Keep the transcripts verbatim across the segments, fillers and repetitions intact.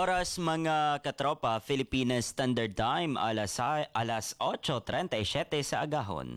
Oras mga katropa, Philippines Standard Time, alas, alas eight thirty-seven sa agahon.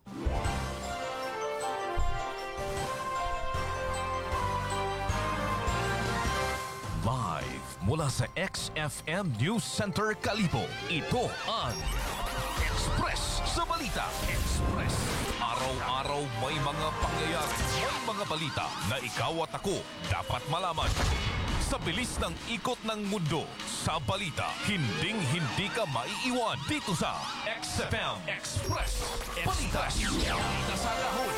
Live mula sa X F M News Center Kalibo, ito ang Express sa Balita. Express. Araw-araw may mga pangyayari, may mga balita na ikaw at ako dapat malaman. Sa bilis ng ikot ng mundo, sa balita, hinding-hindi ka maiiwan dito sa X F M Express. Balita. Balita sa dahon.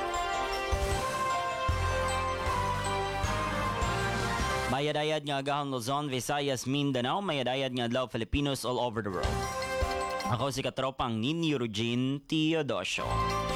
Mayadayad nga agahon Luzon, Visayas, Mindanao, mayadayad nga adlaw Filipinos all over the world. Ako si katropang Nini Eugene Teodosio.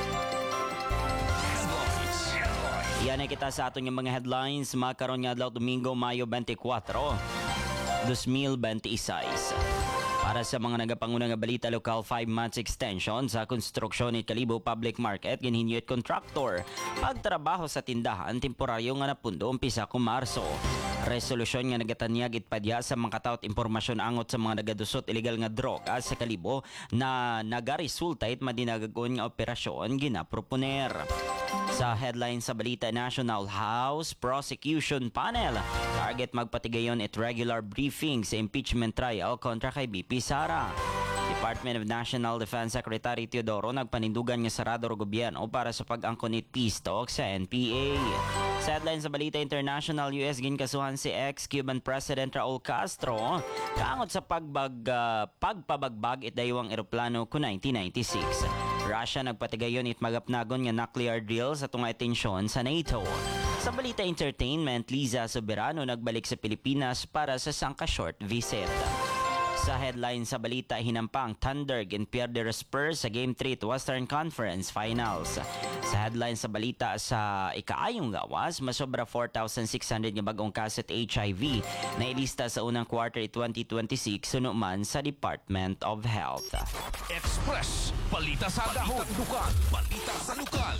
Iyan ay kita sa aton yung mga headlines makaroon nga adlaw Domingo, Mayo twenty-four, twenty twenty-six. Para sa mga nagapanguna nga balita, local five months extension sa konstruksyon ni Kalibo Public Market ginhinyuit contractor. Pagtrabaho sa tindahan, temporaryo nga napundo umpisa kung Marso. Resolusyon nga nagatanyag itpadya sa mga kataot impormasyon angot sa mga nagadusot illegal nga droga sa Kalibo na nagaresulta it madinagagon nga operasyon ginaproponer. Sa headline sa balita, National House Prosecution Panel target magpatigayon at regular briefing sa impeachment trial kontra kay B P Sara. Department of National Defense Secretary Teodoro nagpanindugan nga sarado ro gobyerno para sa pag-angkon ni peace talk sa N P A. Sa headline sa balita international, U S ginkasuhan si ex-Cuban President Raul Castro kaangot sa pagbag uh, pagpabagbag it daywang eroplano ko nineteen ninety-six. Russia nagpatigayon it magapnagon nga nuclear deal sa tunga tensyon sa NATO. Sa balita entertainment, Liza Soberano nagbalik sa Pilipinas para sa sangka short visit. Sa headline sa balita, hinampang Thunder and Pierre de Spurs sa Game three to Western Conference Finals. Sa headline sa balita, sa ikaayong gawas, masobra four thousand six hundred nga bagong kaso H I V na ilista sa unang quarter twenty twenty-six suno man sa Department of Health. Express. Balita sa dahon. Lokal. Balita sa lokal.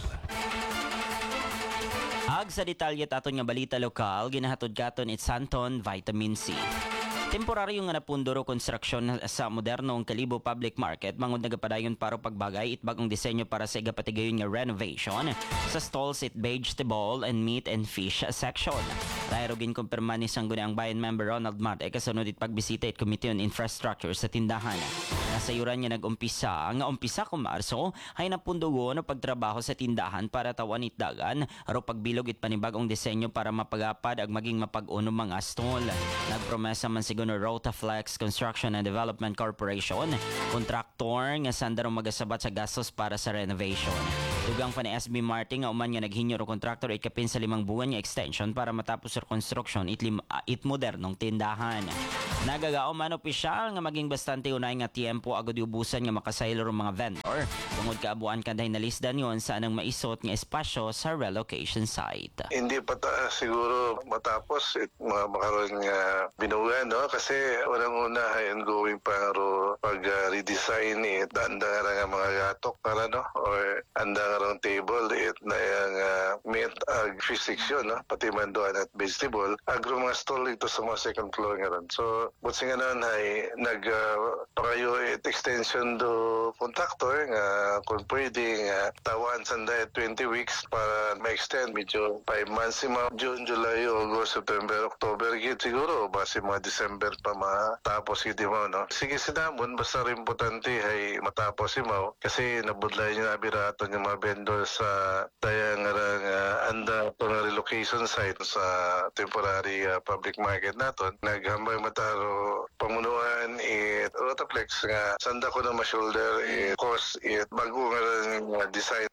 Ag sa detalye aton nga balita lokal, ginahatod katon it Santon Vitamin C. Temporaryo nga napunduro konstruksyon sa modernong Kalibo Public Market mangod nagapadayon para pagbagay it bagong disenyo para sa igapatigayon nga renovation sa stalls it vegetable and meat and fish section. Dahil rugin kumpirma ni Sangguniang Bayan member Ronald Marte kasunod it pagbisita it Committee on Infrastructure sa tindahan. Nasa yuran niya nag-umpisa, nga umpisa kung Marso ay napundugo no pagtrabaho sa tindahan para tawan it dagan aro pagbilog it panibagong disenyo para mapagapad ag maging mapag-uno mga stall. Nagpromesa man siguro Rotaflex Construction and Development Corporation, kontraktor nga sandarong magasabat sa gastos para sa renovation. Dugang pa ni S B Martin nga uman nga naghinyo ro kontraktor ikapin sa limang buwan nga extension para matapos sa construction it, lim, uh, it modernong tindahan. Nagagao man opisyal nga maging bastante unay nga tiempo agad ubusan nga makasaylo ro mga vendor. Tungod kaabuan kanday na lisdan yon sa anang maisot nga espasyo sa relocation site. Hindi pa ta, siguro matapos it mga makaroon nga binugan, no? Kasi unang-una ay ongoing pa ro pag uh, redesign it anda nga mga gatok para, no? Or anda nga rong table it na yung uh, meat ag fish section, no? Pati manduan at vegetable agro mga stall ito sa mga second floor nga ron. So but nga nun ay nag uh, pakayo it extension do contractor nga kung pwede nga tawan sanda twenty weeks para ma-extend medyo five months si mga June, July, August, September, October gid siguro base mga December pa matapos gid mo, no? Sige sinamon basta rin importante ay matapos si Mao kasi nabudlay niya abirato ng mga vendor sa dayang uh, anda pang relocation site sa temporary uh, public market naton naghambay mataro pamunuan it Rotaflex nga sanda ko na ma-shoulder it cost it bago nga uh, design.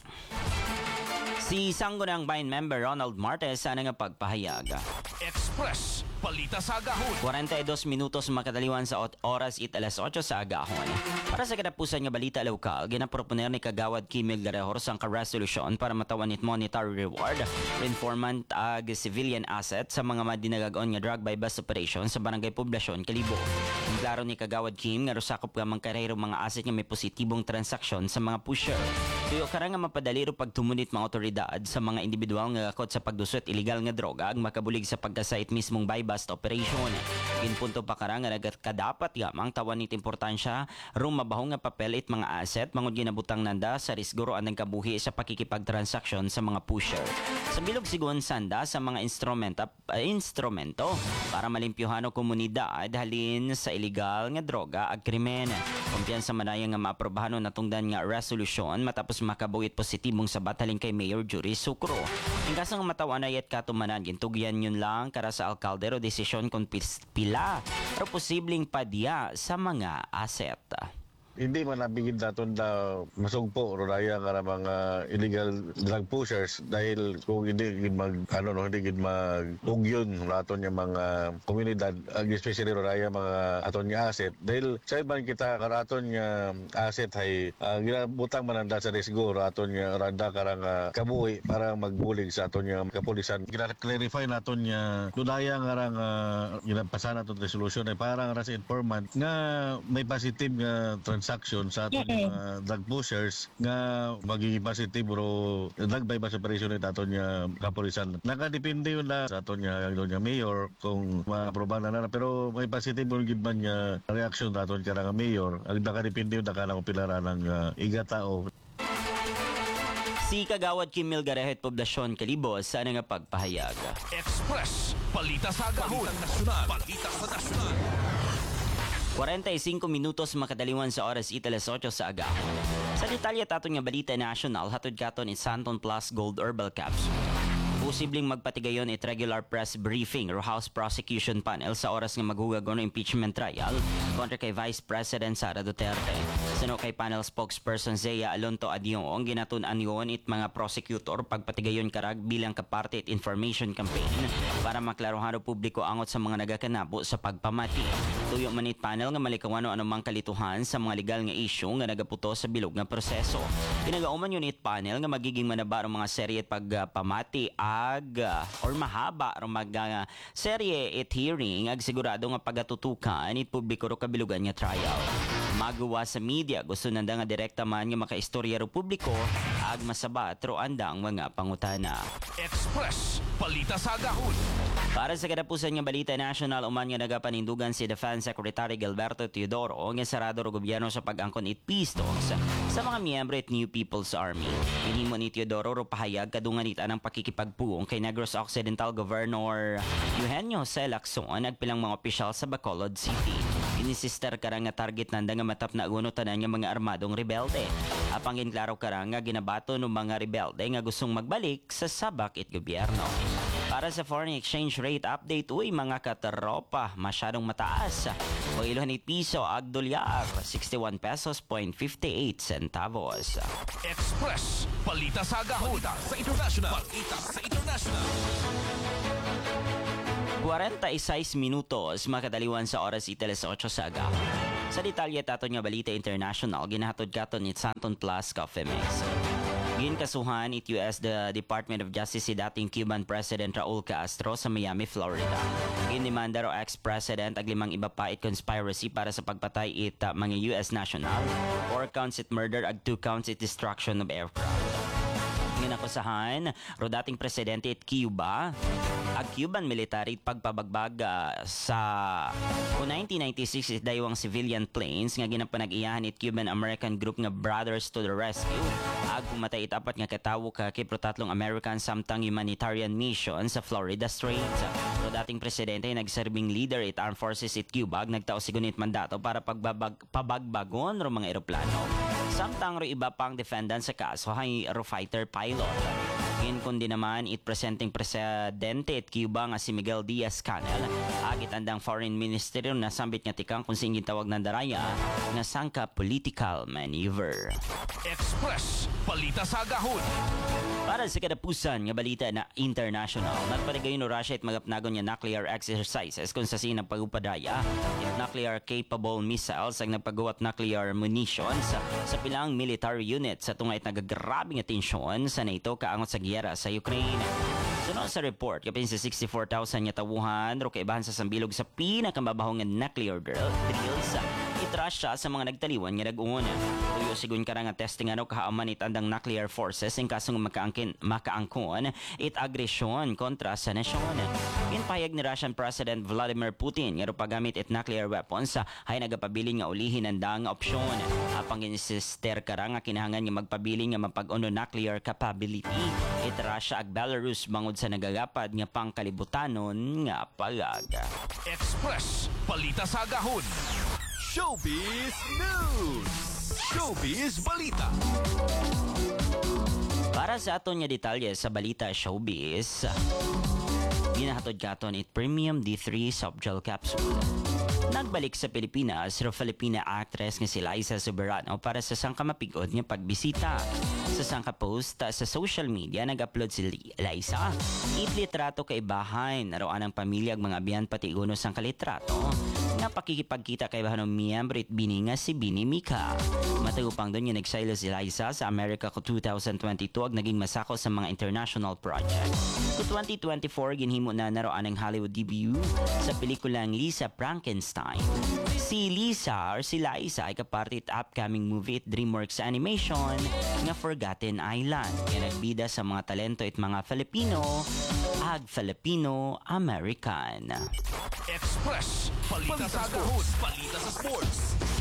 Si Sangguniang Bayan member Ronald Martes sana nga pagpahayag. Express. Balita sa agahon. forty-two minutos makadaliwan sa oras it alas eight sa agahon. Para sa katapusan nga balita lokal, ginaproponer ni Kagawad Kim Milgarejor sang ka-resolusyon para matawan it monetary reward, informant ag civilian asset sa mga madinagagon nga drug by bus operation sa barangay Poblasyon, Kalibo. Ang klaro ni Kagawad Kim nga rusakop nga mangkarehero mga asset nga may positibong transaksyon sa mga pusher. Tuyo kara nga mapadali ro pagtumunit mga otoridad sa mga individual nga kakot sa pagdusot illegal nga droga ag makabulig sa pagkasait mismong buy bust operation. Ginpunto pa kara nga nagkadapat gamang tawan nit importansya rum mabahong nga papel it mga asset mangod ginabutang nanda sa risguro anang kabuhi sa pakikipagtransaksyon sa mga pusher. Sa bilog sigon sanda sa mga instrumenta, uh, instrumento para malimpyuhan o komunidad halin sa illegal nga droga ag krimen. Kumpiyansa manaya nga maaprobahan na tungdan nga resolusyon matapos makabuhit positibong sabat halin kay Mayor Jury Sucro. Ang kasang matawan ay at katumanan gintugyan yun lang kara sa alkalde o desisyon kung pila pero posibleng padya sa mga asset. Hindi man nabigid naton na masugpo o raya nga mga illegal drug pushers dahil kung hindi gid mag ano no hindi gid mag ugyon naton yung mga komunidad especially raya mga aton nga asset dahil sa iban kita karaton nga asset hay uh, ginabutang mananda sa risgo raton nga randa karang uh, kabuhi para magbulig sa aton nga kapulisan. Gina-clarify naton nga dunaya nga rang uh, ginapasa naton resolution ay parang ras informant nga may positive nga transaction sa aton mga drug pushers nga magiging positive bro drug by bus operation ito aton nga kapulisan. Nakadepende yun na sa aton nga yung nga mayor kung ma-aprobahan na na pero may positive yung gibman nga reaction sa aton ka nga mayor. Ang nakadepende yun na kanang pilara ng uh, igatao. Si Kagawad Kim Milgarejor at Poblasyon, Kalibo sa nga pagpahayag. Express, balita sa agahon. Nasyonal, balita sa nasyonal. forty-five minutos makadaliwan sa oras ita alas otso sa agahon. Sa detalye taton nga balita national hatod katon in Santon Plus Gold Herbal Capsule. Posibleng magpatigayon it regular press briefing or House Prosecution Panel sa oras nga maghugagon ng impeachment trial kontra kay Vice President Sara Duterte. Sano kay panel spokesperson Zea Alonto Adiong ginatun-an yon it mga prosecutor pagpatigayon karag bilang kaparte it information campaign para maklarohan o publiko angot sa mga nagakanabo sa pagpamati. Tuyo man it panel nga malikawan o anumang kalituhan sa mga legal nga issue nga nagaputo sa bilog nga proseso. Pinagauman yun it panel nga magiging manaba ang mga serye at pagpamati ag uh, or mahaba ro mag uh, serye it hearing ag sigurado nga pagatutukan it publiko ro kabilugan nga trial. Magawa sa media gusto nanda nga direkta man nga makaistorya ro publiko ag masabat ro andang mga pangutana. Express, balita sa agahon. Para sa kadapusan nga balita national uman nga nagapanindugan si Defense Secretary Gilberto Teodoro nga sarado ro gobyerno sa pag-angkon it peace talks sa mga miyembro it New People's Army. Hinimo ni Teodoro ro pahayag kadungan it anang pakikipagpuong kay Negros Occidental Governor Eugenio C. Lacson nagpilang mga opisyal sa Bacolod City. Inisister karang nga target nanda nga matap na uno tanan nga mga armadong rebelde. Apang ginklaro karang nga ginabato ng mga rebelde nga gustong magbalik sa sabak it gobyerno. Para sa foreign exchange rate update, uy mga katropa, masyadong mataas. O iluhan it piso ag dolyar, sixty-one pesos point fifty-eight centavos. Express, balita sa agahon. Balita sa international. Balita sa international. forty-six minutos makadaliwan sa oras ita alas otso sa agahon. Sa detalye taton nga balita international, ginahatod katon it Santon Plus Coffee Mix. Ginkasuhan it U S the Department of Justice si dating Cuban President Raul Castro sa Miami, Florida. Ginimanda ro ex-president ag limang iba pa it conspiracy para sa pagpatay it uh, mga U S national, four counts it murder ag two counts it destruction of aircraft. Ginakusahan ro dating presidente it Cuba ag Cuban military pagpabagbag uh, sa o nineteen ninety-six it daywang civilian planes nga ginapanag-iyahan it Cuban American group nga Brothers to the Rescue ag pumatay it apat nga katawo ka kay tatlong American samtang humanitarian mission sa Florida Straits. Ro dating presidente nagserbing leader it Armed Forces it Cuba ag nagtao sigunit mandato para pagbabag pabagbagon ro mga eroplano. Samtang ro iba pang defendant sa kaso hay ro fighter pilot. In kundi naman it presenting presidente at Cuba nga si Miguel Diaz-Canel agit andang foreign minister na sambit nga tikang kung singin tawag ng daraya nga sangka political maneuver. Express, balita sa agahon. Para sa kadapusan nga balita na international, nagpaligayon no Russia at magapnagon nga nuclear exercises kung sa sinang pagupadaya at nuclear capable missiles ang nagpagawa nuclear munitions sa, sa pilang military unit sa tungay at nagagrabing atensyon sa NATO kaangot sa giyera sa Ukraine. Sunod sa report, kapin sa sixty-four thousand nga tawuhan ro kaibahan sa sambilog sa pinakamabahong nga nuclear drill, drills it Russia sa mga nagtaliwan nga dag-un. Tuyo sigun ka nga testing ano kahaaman itandang nuclear forces in kasong makaangkin makaangkon it agresyon kontra sa nasyon. Pinpayag ni Russian President Vladimir Putin nga ro paggamit it nuclear weapons sa hay nagapabiling nga ulihin andang opsyon. Apang insister kara nga kinahanglan nga magpabiling nga mapag-uno nuclear capability it Russia ag Belarus bangod sa nagagapad nga pangkalibutanon nga palaga. Express balita sa agahon. Showbiz News! Showbiz Balita! Para sa aton nga detalye sa balita showbiz, ginahatod katon it Premium D three Softgel Capsule. Nagbalik sa Pilipinas ro Filipina actress nga si Liza Soberano para sa sangkamapigod nga pagbisita. Sa sangka post sa social media nag-upload si Liza it litrato kay bahay naroan ang pamilya ag mga biyan pati uno sang kalitrato nga pakikipagkita kay bahanong miyembro it bini nga si Bini Mika. Matagupang doon yung nagsaylo si Liza sa America ko two thousand twenty-two ag naging masako sa mga international project. Ko twenty twenty-four ginhimo na naroan ang Hollywood debut sa pelikulang Lisa Frankenstein. Si Lisa or si Liza ay kaparte it upcoming movie it DreamWorks Animation nga Forgotten Island. Kaya nagbida sa mga talento it mga Filipino ag Filipino-American. Express balita sa agahon. Balita sa sports.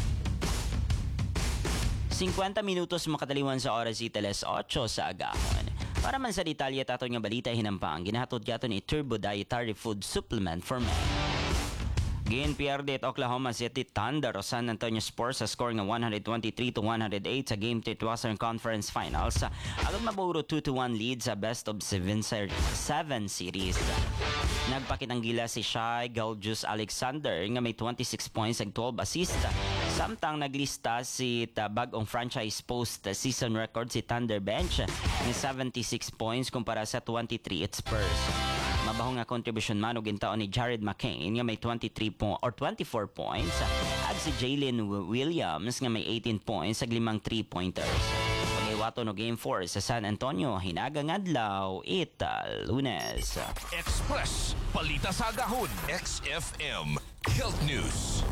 fifty minutos makataliwan sa oras iteles eight sa agahon. Para man sa detalye tato nga balita hinampang, ginahatod gato ni Turbo Dietary Food Supplement for Men. Ginpierde at Oklahoma City Thunder o San Antonio Spurs sa score nga one twenty-three to one oh eight sa Game three Western Conference Finals. Agad maburo two to one lead sa best of seven series. Nagpakitang gila si Shai Gilgeous-Alexander nga may twenty-six points ag twelve assists. Samtang naglista si bagong franchise post season record si Thunder bench ng seventy-six points kumpara sa twenty-three at Spurs. Mabaho nga contribution man og gintaon ni Jared McCain nga may twenty-three po or twenty-four points ag si Jalen Williams nga may eighteen points ag limang three-pointers. Pag-iwato no Game four sa San Antonio hinagang adlaw ita Lunes. Express balita sa agahon. X F M Health News.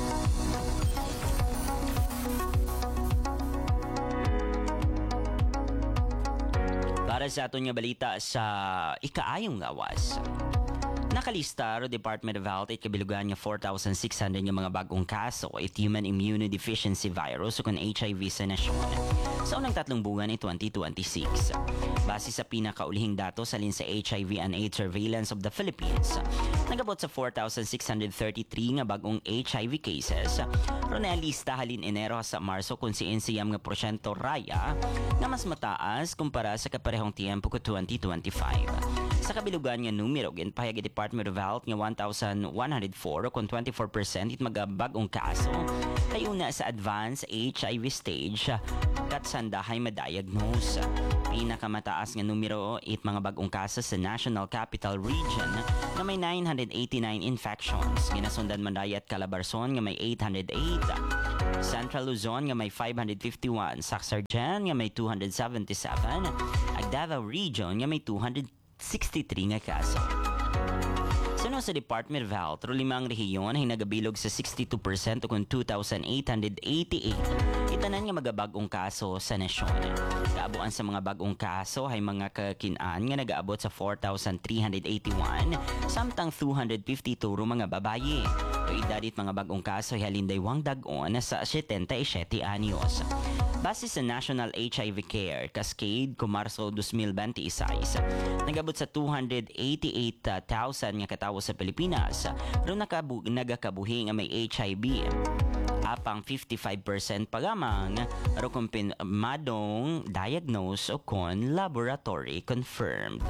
Para sa aton nga balita sa ikaayong gawas. Nakalista ro Department of Health it kabilugan nga four thousand six hundred nga mga bagong kaso it human immunodeficiency virus o kung H I V sa nasyon sa unang tatlong buwan ni twenty twenty-six. Base sa pinakaulihing datos alin sa H I V and AIDS Surveillance of the Philippines, nagabot sa four thousand six hundred thirty-three nga bagong H I V cases ro nalista halin Enero sa Marso kung si siyam nga porsyento raya nga mas mataas kumpara sa kaparehong tiyempo ko twenty twenty-five. Sa kabilugan nga numero ginpahayag ang Department of Health nga one thousand one hundred four o kung twenty-four percent it magabagong kaso kayo na sa advanced H I V stage kat sandahay madiagnose. Pinakamataas nga numero it mga bagong kaso sa National Capital Region na may nine hundred eighty-nine infections. Ginasundan man dayat Calabarzon nga may eight hundred eight, Central Luzon nga may five hundred fifty-one, Sacsarjan nga may two hundred seventy-seven, ag Davao Region nga may two hundred sixty-three nga kaso. Suno sa Department of Health, limang rehiyon ay nagabilog sa sixty-two percent o kung two thousand eight hundred eighty-eight. Itanan nga magabagong kaso sa nasyon. Kaabuan sa mga bagong kaso ay mga kakinaan nga nagaabot sa four thousand three hundred eighty-one, samtang two hundred fifty-two ro mga babayi. O edad it mga bagong kaso ay halindaywang dag-on sa seventy-seven anyos. Base sa National H I V Care Cascade ko Marso twenty twenty-one, nagabot sa two hundred eighty-eight thousand nga katawo sa Pilipinas ro nakabu- nagakabuhi nga may H I V. Apang fifty-five percent pa lamang ro kumpirmadong diagnose o kon laboratory confirmed.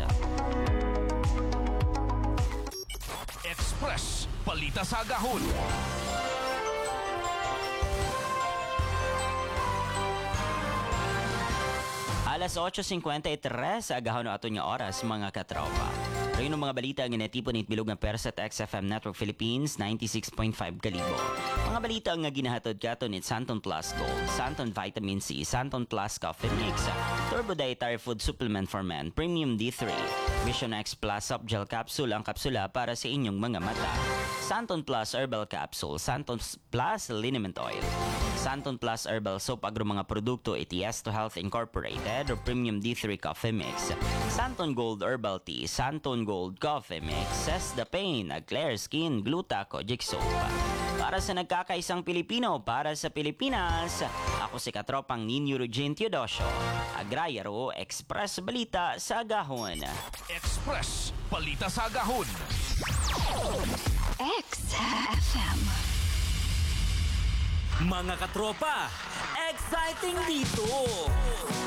Express balita sa agahon. Alas eight fifty-three sa agahon na ato nga oras, mga katropa. Rin ang mga balita ang ginatipon at bilog ng Persa at X F M Network Philippines ninety-six point five kalibo. Mga balita ang nga ginahatod kato ni Santon Plus Gold, Santon Vitamin C, Santon Plus Coffee Mix, Turbo Dietary Food Supplement for Men, Premium D three, Vision X Plus Soft Gel Capsule ang kapsula para sa inyong mga mata, Santon Plus Herbal Capsule, Santon Plus Liniment Oil, Santon Plus Herbal Soap agro mga produkto A T S to Health Incorporated or Premium D three Coffee Mix, Santon Gold Herbal Tea, Santon Gold Coffee Mix, Cess the Pain, Clear Skin, Gluta, Kojic Soap. Para sa nagkakaisang Pilipino, para sa Pilipinas, ako si Katropang Ninyo Rugin Teodosio, Agrayaro, Express Balita sa Agahon. Express Balita sa Agahon. X F M. Mga katropa, exciting dito!